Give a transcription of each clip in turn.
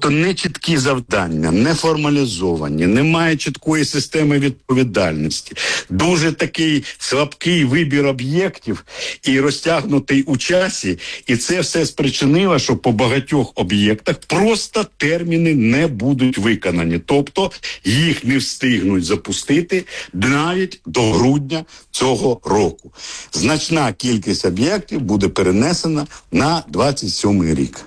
Тобто не чіткі завдання, не формалізовані, немає чіткої системи відповідальності. Дуже такий слабкий вибір об'єктів і розтягнутий у часі. І це все спричинило, що по багатьох об'єктах просто терміни не будуть виконані. Тобто їх не встигнуть запустити навіть до грудня цього року. Значна кількість об'єктів буде перенесена на 27-й рік.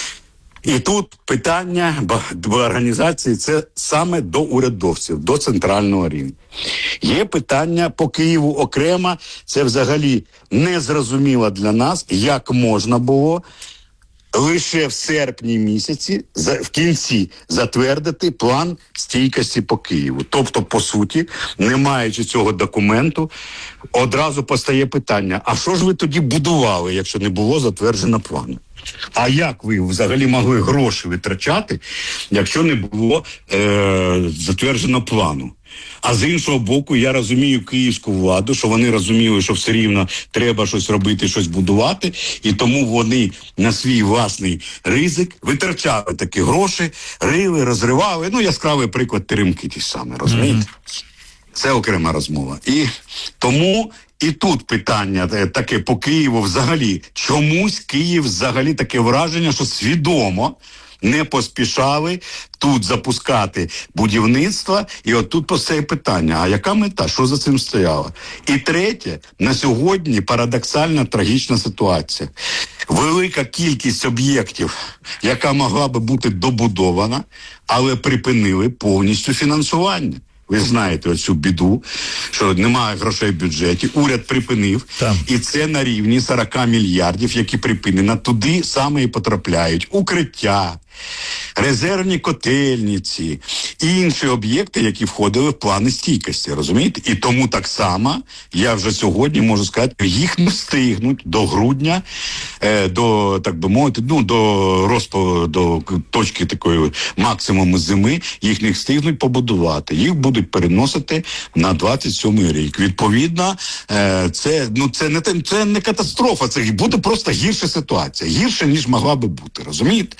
І тут питання організації – це саме до урядовців, до центрального рівня. Є питання по Києву окремо, це взагалі незрозуміло для нас, як можна було лише в серпні місяці, в кінці, затвердити план стійкості по Києву. Тобто, по суті, не маючи цього документу, одразу постає питання, а що ж ви тоді будували, якщо не було затверджено плану? А як ви взагалі могли гроші витрачати, якщо не було затверджено плану? А з іншого боку, я розумію київську владу, що вони розуміли, що все рівно треба щось робити, щось будувати, і тому вони на свій власний ризик витрачали такі гроші, рили, розривали. Ну, яскравий приклад Теремки ті саме, розумієте? Це окрема розмова. І тому і тут питання таке по Києву взагалі. Чомусь Київ взагалі таке враження, що свідомо не поспішали тут запускати будівництво. І от тут постає питання, а яка мета, що за цим стояло? І третє, на сьогодні парадоксальна трагічна ситуація. Велика кількість об'єктів, яка могла би бути добудована, але припинили повністю фінансування. Ви знаєте оцю біду, що немає грошей в бюджеті, уряд припинив, і це на рівні 40 мільярдів, які припинено, туди саме і потрапляють укриття, резервні котельниці, інші об'єкти, які входили в плани стійкості, розумієте? І тому так само, я вже сьогодні можу сказати, їх не встигнуть до грудня, до, так би мовити, ну, до точки такої максимуму зими, їх не встигнуть побудувати. Їх будуть переносити на 27-й рік. Відповідно, це не катастрофа, це буде просто гірша ситуація. Гірше, ніж могла би бути, розумієте?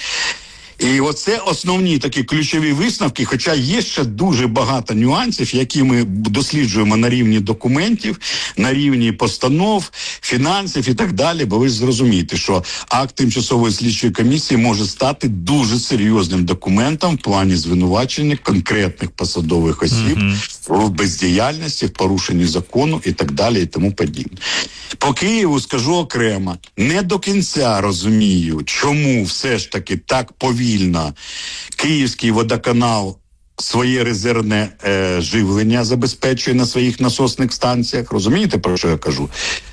І оце основні такі ключові висновки, хоча є ще дуже багато нюансів, які ми досліджуємо на рівні документів, на рівні постанов, фінансів і так далі, бо ви ж зрозумієте, що акт тимчасової слідчої комісії може стати дуже серйозним документом в плані звинувачення конкретних посадових осіб в бездіяльності, в порушенні закону і так далі і тому подібне. По Києву скажу окремо, не до кінця розумію, чому все ж таки так повільно Київський водоканал своє резервне живлення забезпечує на своїх насосних станціях. Розумієте, про що я кажу?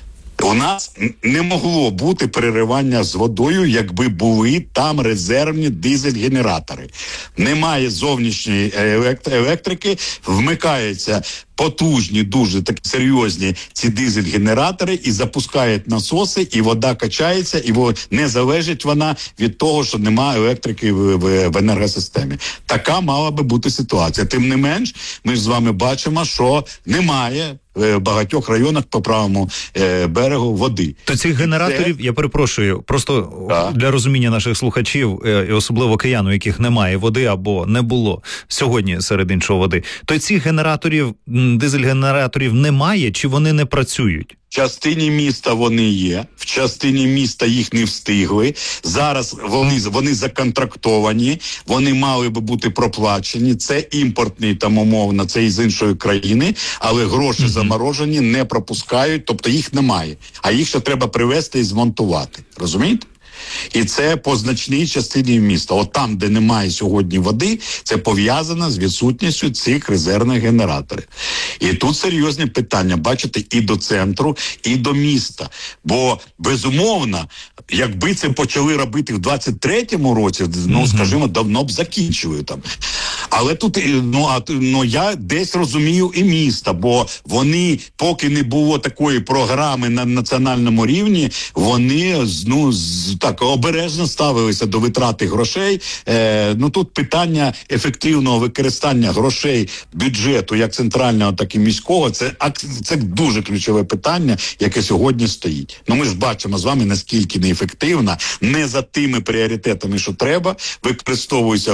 У нас не могло бути переривання з водою, якби були там резервні дизель-генератори. Немає зовнішньої електрики, вмикаються потужні, дуже такі серйозні ці дизель-генератори і запускають насоси, і вода качається, і не залежить вона від того, що немає електрики в енергосистемі. Така мала би бути ситуація. Тим не менш, ми ж з вами бачимо, що немає в багатьох районах по правому берегу води. То цих генераторів, я перепрошую, просто для розуміння наших слухачів, і особливо киян, у яких немає води або не було сьогодні серед іншого води, то цих генераторів, дизель-генераторів немає, чи вони не працюють? В частині міста вони є, в частині міста їх не встигли. Зараз вони законтрактовані, вони мали би бути проплачені. Це імпортний, там умовно, це із іншої країни, але гроші заморожені, не пропускають, тобто їх немає. А їх ще треба привезти і змонтувати. Розумієте? І це по значній частині міста. От там, де немає сьогодні води, це пов'язано з відсутністю цих резервних генераторів. І тут серйозні питання, бачите, і до центру, і до міста. Бо, безумовно, якби це почали робити в 23-му році, скажімо, давно б закінчили там. Але тут, я десь розумію і міста, бо вони, поки не було такої програми на національному рівні, вони, так, обережно ставилися до витрати грошей. Тут питання ефективного використання грошей бюджету, як центрального, так і міського, це дуже ключове питання, яке сьогодні стоїть. Ми ж бачимо з вами, наскільки неефективно, не за тими пріоритетами, що треба, використовуються